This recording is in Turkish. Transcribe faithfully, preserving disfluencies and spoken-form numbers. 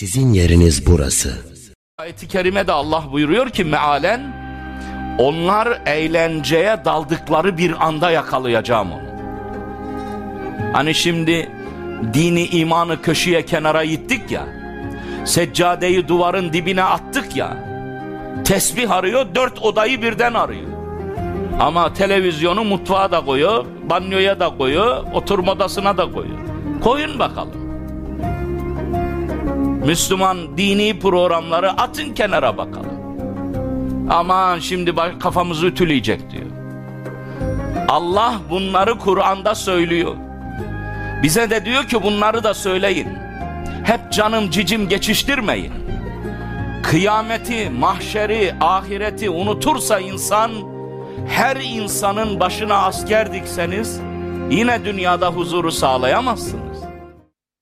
Sizin yeriniz burası. Ayet-i kerimede Allah buyuruyor ki mealen, onlar eğlenceye daldıkları bir anda yakalayacağım onu. Hani şimdi dini imanı köşeye kenara gittik ya, seccadeyi duvarın dibine attık ya, tesbih arıyor, dört odayı birden arıyor. Ama televizyonu mutfağa da koyuyor, banyoya da koyuyor, oturma odasına da koyuyor. Koyun bakalım. Müslüman dini programları atın kenara bakalım. Aman şimdi kafamızı ütüleyecek diyor. Allah bunları Kur'an'da söylüyor. Bize de diyor ki bunları da söyleyin. Hep canım cicim geçiştirmeyin. Kıyameti, mahşeri, ahireti unutursa insan, her insanın başına asker dikseniz yine dünyada huzuru sağlayamazsınız.